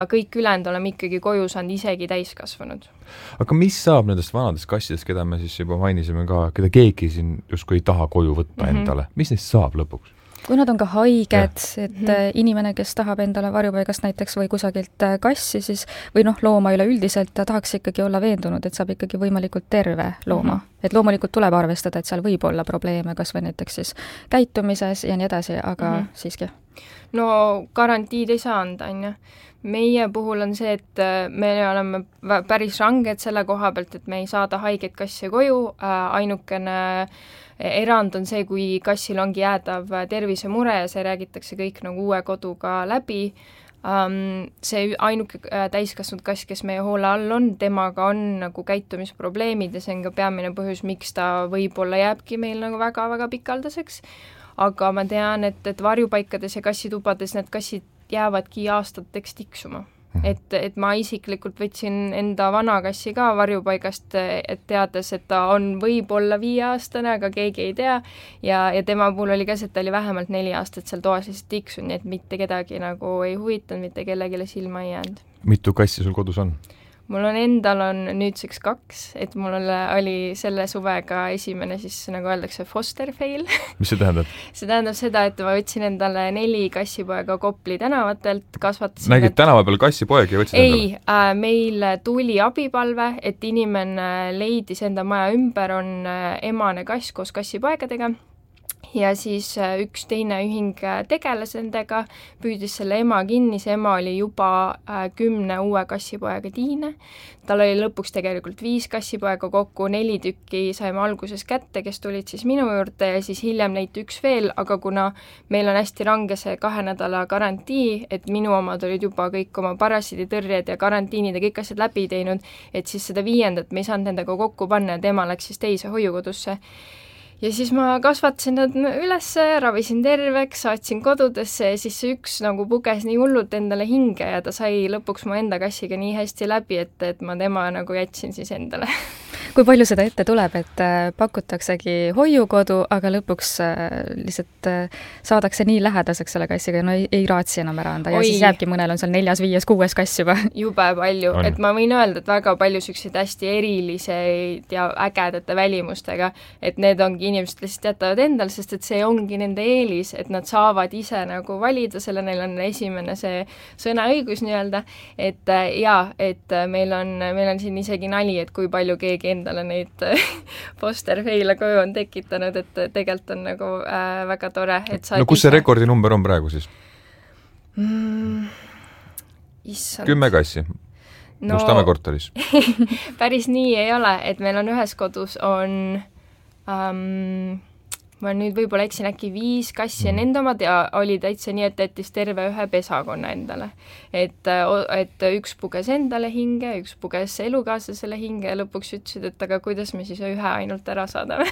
kõik ülejäänud oleme ikkagi koju saanud isegi täiskasvanud. Aga mis saab nendest vanadest kassidest, keda me siis juba mainisime ka, keda keegi siin justkui ei taha koju võtta endale? Mis neist saab lõpuks? Kui nad on ka haiged, et inimene, kes tahab endale varjupaigast näiteks või kusagilt kassi, siis, või looma üleüldiselt, tahaks ikkagi olla veendunud, et saab ikkagi võimalikult terve looma. Et loomulikult tuleb arvestada, et seal võib olla probleeme, kas või näiteks siis käitumises ja nii edasi, aga siiski. No garantiid ei saa anda, on ju. Meie puhul on see, et me oleme päris ranged selle koha pealt, et me ei saada haigeid kasse koju, ainukene erand on see, kui kassil ongi jäädav tervisemure ja see räägitakse kõik nagu uue koduga läbi. See ainuke täiskasvanud kass, kes meie hoole all on, temaga on nagu käitumisprobleemid ja see on ka peamine põhjus, miks ta võib-olla jääbki meil nagu väga-väga pikaldaseks. Aga ma tean, et varjupaikades ja kassitubades need kassid jäävadki aastateks tiksuma. Et ma isiklikult võtsin enda vana kassi ka varjupaigast, et teades, et ta on võib-olla 5-aastane, aga keegi ei tea. Ja tema puhul oli ka see, et ta oli vähemalt 4 aastat seal toas lihtsalt tiksun, nii et mitte kedagi nagu ei huvitanud, mitte kellegile silma ei jäänud. Mitu kassi sul kodus on? Mul on endal nüüdseks 2, et mul oli selle suvega esimene siis, nagu öeldakse, foster fail. Mis see tähendab? See tähendab seda, et ma võtsin endale 4 kassipoega Kopli tänavatelt, kasvatasin. Nägid tänava peal kassipoegi ja võtsid endale? Ei, meil tuli abipalve, et inimene leidis enda maja ümber, on emane kass koos kassipoegadega. Ja siis üks teine ühing tegeles nendega, püüdis selle ema kinni, see ema oli juba 10 uue kassipoega tiine. Tal oli lõpuks tegelikult 5 kassipoega kokku, 4 tükki saime alguses kätte, kes tulid siis minu juurde ja siis hiljem leiti 1 veel, aga kuna meil on hästi range see 2 nädala garantii, et minu omad olid juba kõik oma parasiiditõrjed ja karantiinid ja kõik asjad läbi teinud, et siis seda 5. me ei saanud nendega kokku panna ja tema läks siis teise hoiukodusse. Ja siis ma kasvatasin nad üles, ravisin terveks, saatsin kodudesse ja siis see 1 nagu puges nii hullult endale hinge ja ta sai lõpuks mu enda kassiga nii hästi läbi, et ma tema nagu jätsin siis endale. Kui palju seda ette tuleb, et pakutaksegi hoiukodu, aga lõpuks lihtsalt saadakse nii lähedaseks selle kassiga, no ei raatsi enam ära anda ja siis jääbki mõnel on seal 4., 5., 6. kass juba. Jube palju, et ma võin öelda, et väga palju selliseid hästi eriliseid ja ägedate välimustega, et need ongi inimesed lihtsalt jätavad endal, sest et see ongi nende eelis, et nad saavad ise nagu valida, selle neil on esimene see sõnaõigus nii-öelda, et et meil on siin isegi nali, et kui palju keegi endale neid foster fail'e koju on tekitanud, et tegelikult on nagu väga tore, et no kus see rekordinumber on praegu siis? Issand. 10 kassi? Mustamäe korteris? Päris nii ei ole, et meil on ühes kodus on ma nüüd võib-olla eksin äkki 5 kassi ja nende omad ja oli täitsa nii, et jättis terve 1 pesakonna endale. Et 1 puges endale hinge, 1 puges elukaaslasele hinge ja lõpuks ütlesid, et aga kuidas me siis 1 ainult ära saadame.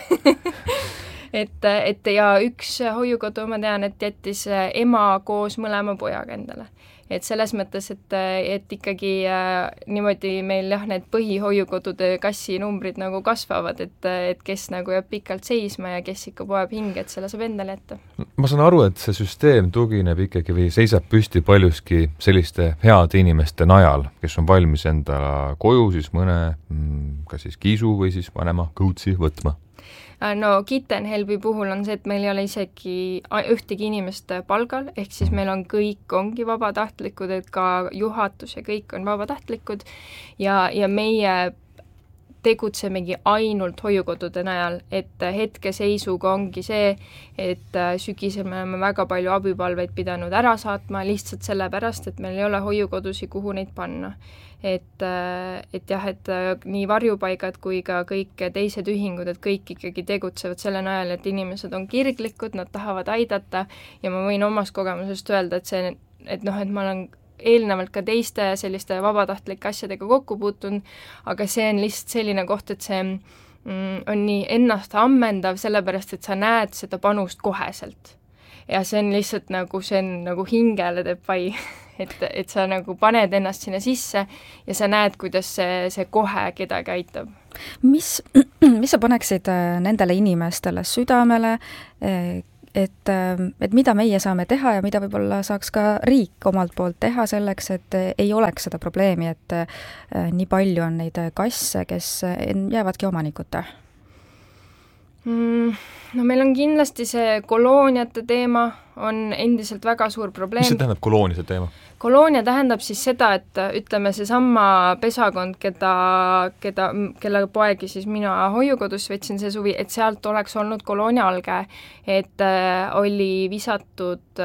et ja 1 hoiukodu ma tean, et jättis ema koos mõlema pojaga endale. Et selles mõttes, et ikkagi niimoodi meil need põhihoiukodude kassinumbrid nagu kasvavad, et kes nagu jääb pikalt seisma ja kes ikka poeb hinge, et selle saab endale jätta. Ma saan aru, et see süsteem tugineb ikkagi või seisab püsti paljuski selliste heade inimeste najal, kes on valmis enda koju siis mõne kas siis kiisu või siis vanema kõutsi võtma. No Kittenhelbi puhul on see, et meil ei ole isegi ühtegi inimest palgal, ehk siis meil on kõik ongi vabatahtlikud, et ka juhatus ja kõik on vabatahtlikud ja meie tegutsemegi ainult hoiukodude najal, et hetkeseisuga ongi see, et sügisel me oleme väga palju abipalveid pidanud ära saatma lihtsalt sellepärast, et meil ei ole hoiukodusi, kuhu neid panna. Et nii varjupaigad kui ka kõik teised ühingud, et kõik ikkagi tegutsevad selle najal, et inimesed on kirglikud, nad tahavad aidata ja ma võin omast kogemusest öelda, et ma olen eelnevalt ka teiste selliste vabatahtlike asjadega kokku puutunud, aga see on lihtsalt selline koht, et see on nii ennast ammendav, sellepärast, et sa näed seda panust koheselt. Ja see on lihtsalt nagu hingele teeb vai, et sa nagu paned ennast sinna sisse ja sa näed, kuidas see kohe kedagi aitab. Mis sa paneksid nendele inimestele südamele, et mida meie saame teha ja mida võib-olla saaks ka riik omalt poolt teha selleks, et ei oleks seda probleemi, et nii palju on neid kasse, kes jäävadki omanikuta? No meil on kindlasti see kolooniate teema on endiselt väga suur probleem. Mis see tähendab kolooniate teema? Koloonia tähendab siis seda, et ütleme seesama pesakond, kelle poegi siis mina hoiukodus võtsin see suvi, et sealt oleks olnud koloonia alge, et oli visatud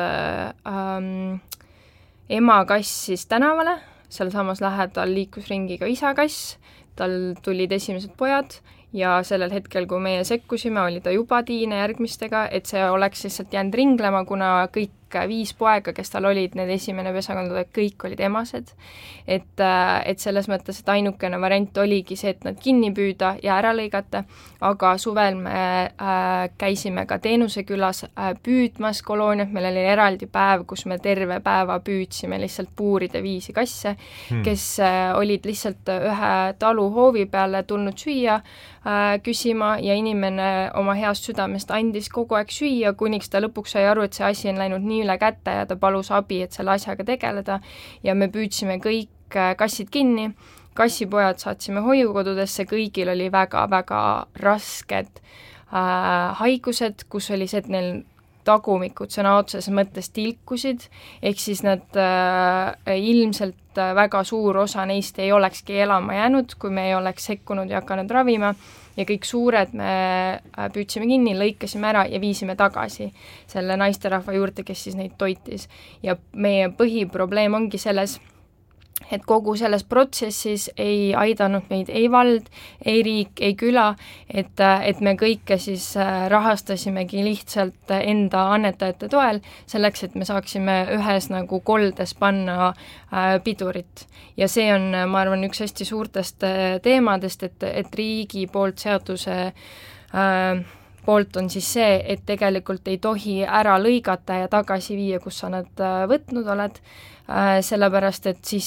ema kass siis tänavale, seal samas lähedal liikus ringi ka isa kass, tal tulid esimesed pojad ja sellel hetkel, kui meie sekkusime, oli ta juba tiine järgmistega, et see oleks lihtsalt jäänud ringlema, kuna kõik 5 poega, kes tal olid, need esimene pesakond, kõik olid emased. Et selles mõttes, et ainukene variant oligi see, et nad kinni püüda ja ära lõigata, aga suvel me käisime ka Teenusekülas püüdmas kolooniat, meil oli eraldi päev, kus me terve päeva püüdsime lihtsalt puuride 5 kasse, kes olid lihtsalt ühe talu hoovi peale tulnud süüa, küsima ja inimene oma heast südamest andis kogu aeg süüa, kuniks ta lõpuks sai aru, et see asi on läinud nii üle kätte ja ta palus abi, et selle asjaga tegeleda ja me püüdsime kõik kassid kinni, kassipojad saatsime hoiukodudesse, kõigil oli väga-väga rasked haigused, kus oli see, et neil tagumikud sõna otseses mõttes tilkusid, ehk siis nad ilmselt väga suur osa neist ei olekski elama jäänud, kui me ei oleks sekkunud ja hakanud ravima ja kõik suured me püüdsime kinni, lõikasime ära ja viisime tagasi selle naisterahva juurde, kes siis neid toitis. Ja meie põhiprobleem ongi selles, et kogu selles protsessis ei aidanud meid ei vald, ei riik, ei küla, et me kõike siis rahastasimegi lihtsalt enda annetajate toel, selleks, et me saaksime ühes nagu koldes panna pidurit. Ja see on, ma arvan, üks hästi suurtest teemadest, et riigi poolt seaduse poolt on siis see, et tegelikult ei tohi ära lõigata ja tagasi viia, kus sa nad võtnud oled, sellepärast, et siis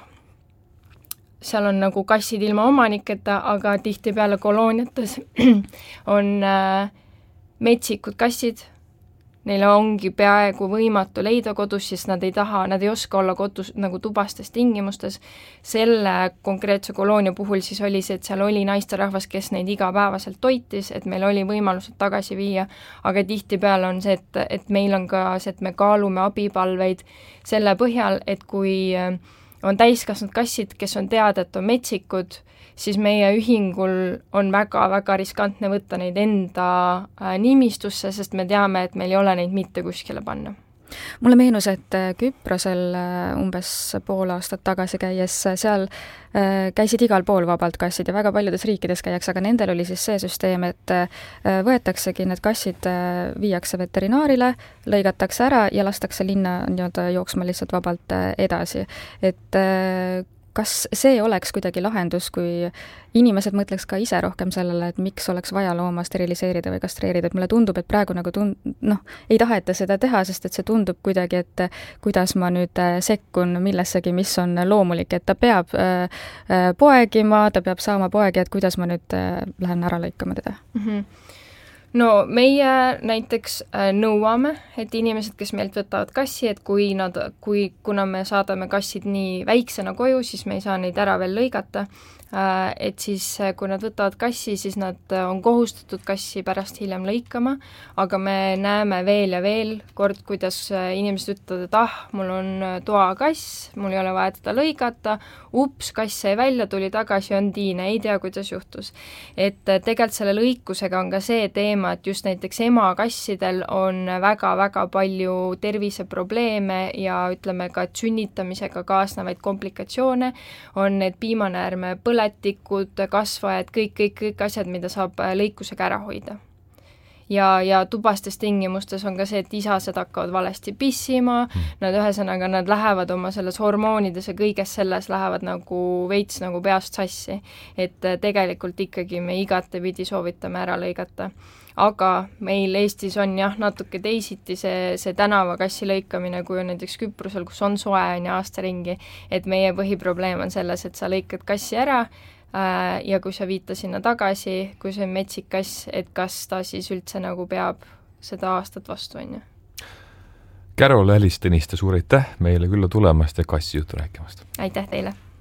seal on nagu kassid ilma omaniketa, aga tihtipeale kolooniates on metsikud kassid, neile ongi peaaegu võimatu leida kodus, siis nad ei oska olla kodus nagu tubastes tingimustes. Selle konkreetse koloonia puhul siis oli see, et seal oli naisterahvas, kes neid igapäevaselt toitis, et meil oli võimalused tagasi viia, aga tihtipeale on see, et meil on ka see, et me kaalume abipalveid selle põhjal, et kui on täiskasvanud kassid, kes on teada, et on metsikud, siis meie ühingul on väga-väga riskantne võtta neid enda nimistusse, sest me teame, et meil ei ole neid mitte kuskile panna. Mulle meenus, et Küprosel umbes pool aastat tagasi käies, seal käisid igal pool vabalt kassid ja väga paljudes riikides käiakse, aga nendel oli siis see süsteem, et võetaksegi need kassid, viiakse veterinaarile, lõigatakse ära ja lastakse linna nii-öelda jooksma lihtsalt vabalt edasi. Et kas see oleks kuidagi lahendus, kui inimesed mõtleks ka ise rohkem sellele, et miks oleks vaja looma steriliseerida või kastreerida, et mulle tundub, et praegu nagu ei taheta seda teha, sest et see tundub kuidagi, et kuidas ma nüüd sekkun millessegi, mis on loomulik, et ta peab poegima, ta peab saama poegi, et kuidas ma nüüd lähen ära lõikama teda? No meie näiteks nõuame, et inimesed, kes meilt võtavad kassi, et kuna me saadame kassid nii väiksena koju, siis me ei saa neid ära veel lõigata, et siis kui nad võtavad kassi, siis nad on kohustatud kassi pärast hiljem lõikama, aga me näeme veel ja veel kord, kuidas inimesed ütlevad, et mul on toakass, mul ei ole vaja teda lõigata, kass sai välja, tuli tagasi, on tiine, ei tea, kuidas juhtus. Et tegelikult selle lõikusega on ka see teema, et just näiteks emakassidel on väga-väga palju terviseprobleeme ja ütleme ka, et sünnitamisega kaasnevaid komplikatsioone, on need piimanäärme põletikud, kasvajad, kõik asjad, mida saab lõikusega ära hoida. Ja tubastes tingimustes on ka see, et isased hakkavad valesti pissima, nad lähevad oma selles hormoonides ja kõiges selles lähevad nagu veits nagu peast sassi, et tegelikult ikkagi me igatepidi soovitame ära lõigata. Aga meil Eestis on natuke teisiti see tänavakassi lõikamine, kui on näiteks Küprosel, kus on soe ja aastaringi, et meie põhiprobleem on selles, et sa lõikad kassi ära ja kui sa viid ta sinna tagasi, kui see on metsik kass, et kas ta siis üldse nagu peab seda aastat vastu, on ju. Carol Alice Tõniste, suur aitäh meile külla tulemast ja kassi juttu rääkimast! Aitäh teile!